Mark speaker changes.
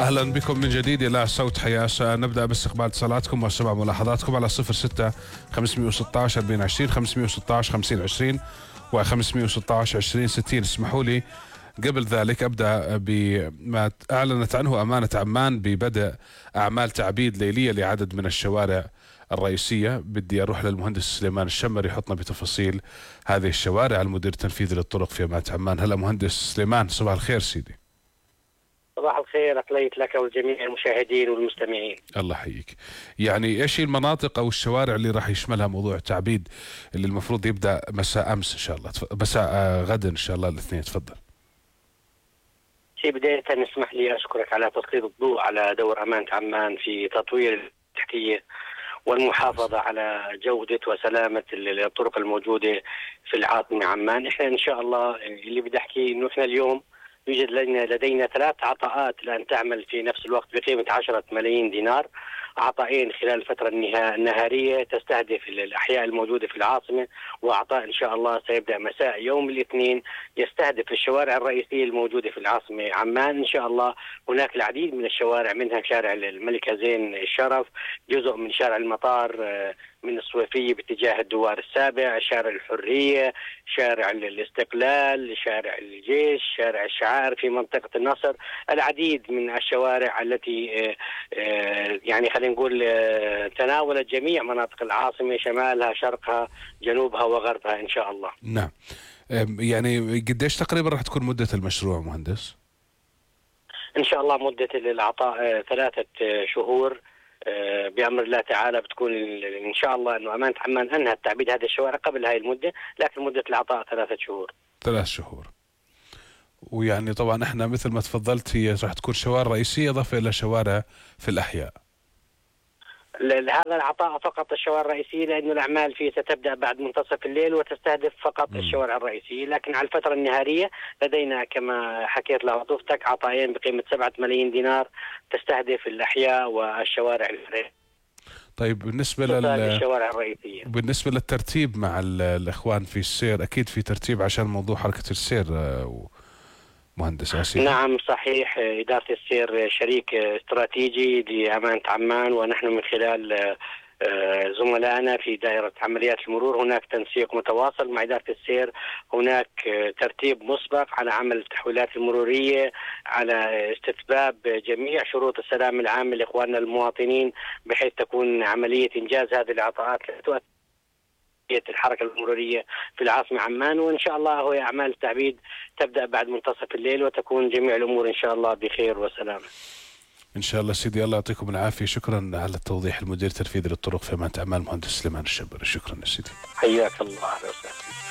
Speaker 1: أهلا بكم من جديد إلى صوت حياة. سنبدأ باستقبال اتصالاتكم وسمع ملاحظاتكم على 06 516 4020 516 5020 و 516 2060. اسمحوا لي قبل ذلك أبدأ بما أعلنت عنه أمانة عمان ببدء أعمال تعبيد ليلية لعدد من الشوارع الرئيسية. بدي أروح للمهندس سليمان الشمري يحطنا بتفاصيل هذه الشوارع، المدير التنفيذي للطرق في أمانة عمان. هلا مهندس سليمان، صباح الخير سيدي.
Speaker 2: صباح الخير، أتليت لك ولجميع المشاهدين والمستمعين.
Speaker 1: الله يحييك. يعني ايش هي المناطق او الشوارع اللي راح يشملها موضوع التعبيد اللي المفروض يبدا مساء امس ان شاء الله، مساء غدا ان شاء الله الاثنين؟ تفضل.
Speaker 2: في بداية اسمح لي أشكرك على تسليط الضوء على دور أمانة عمان في تطوير التحتية والمحافظة على جودة وسلامة الطرق الموجودة في العاصمة عمان. إحنا إن شاء الله اللي بدي أحكي إنه إحنا اليوم يوجد لدينا 3 عطاءات الآن تعمل في نفس الوقت بقيمة 10 ملايين دينار. عطائين خلال الفترة النهارية تستهدف الأحياء الموجودة في العاصمة، وعطاء إن شاء الله سيبدأ مساء يوم الاثنين يستهدف الشوارع الرئيسية الموجودة في العاصمة عمان. إن شاء الله هناك العديد من الشوارع، منها شارع الملكة زين الشرف، جزء من شارع المطار من الصويفية باتجاه الدوار السابع، شارع الحرية، شارع الاستقلال، شارع الجيش، شارع الشعائر في منطقة النصر. العديد من الشوارع التي يعني خلينا نقول تناولت جميع مناطق العاصمة، شمالها شرقها جنوبها وغربها إن شاء الله.
Speaker 1: نعم. يعني قديش تقريبا راح تكون مدة المشروع مهندس؟
Speaker 2: إن شاء الله مدة العطاء 3 شهور بأمر الله تعالى. بتكون إن شاء الله أنه أمانة عمان أنهت تعبيد هذه الشوارع قبل هاي المدة، لكن مدة العطاء 3 شهور.
Speaker 1: 3 شهور. ويعني طبعا احنا مثل ما تفضلت هي راح تكون شوارع رئيسية إضافة إلى شوارع في الأحياء.
Speaker 2: هذا العطاء فقط الشوارع الرئيسية، لأنه الأعمال فيه ستبدأ بعد منتصف الليل وتستهدف فقط الشوارع الرئيسية. لكن على الفترة النهارية لدينا كما حكيت لعطوفتك عطائين بقيمة 7 ملايين دينار تستهدف الأحياء والشوارع الرئيسية.
Speaker 1: طيب
Speaker 2: الشوارع الرئيسية.
Speaker 1: بالنسبة للترتيب مع الإخوان في السير، أكيد في ترتيب عشان موضوع حركة السير مهندس آسف.
Speaker 2: نعم صحيح، إدارة السير شريك استراتيجي لأمانة عمان، ونحن من خلال زملائنا في دائرة عمليات المرور هناك تنسيق متواصل مع إدارة السير. هناك ترتيب مسبق على عمل التحويلات المرورية، على استتباب جميع شروط السلام العام لإخواننا المواطنين، بحيث تكون عملية إنجاز هذه العطاءات الحركة المرورية في العاصمة عمان. وإن شاء الله هو أعمال التعبيد تبدأ بعد منتصف الليل وتكون جميع الأمور إن شاء الله بخير وسلامة
Speaker 1: إن شاء الله سيدي. الله يعطيكم العافية. شكرا على التوضيح. المدير التنفيذي للطرق في أمانة عمان المهندس سليمان الشمري. شكرا سيدي.
Speaker 2: حياك الله. أهلا وسهلا.